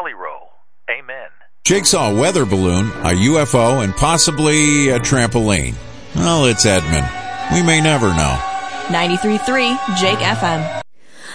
jelly roll. Amen. Jigsaw weather balloon, a UFO, and possibly a trampoline. Well, it's Edmund. We may never know. 93.3 Jake FM.